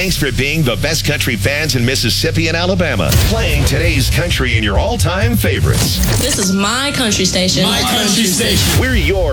Thanks for being the best country fans in Mississippi and Alabama. Playing today's country and your all-time favorites. This is my country station. My country station. We're your